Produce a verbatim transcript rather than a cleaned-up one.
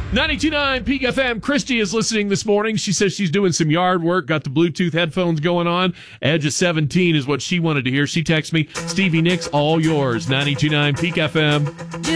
ninety-two point nine Peak F M. Christy is listening this morning. She says she's doing some yard work, got the Bluetooth headphones going on. Edge of seventeen is what she wanted to hear. She texts me, Stevie Nicks, all yours. ninety-two point nine Peak F M.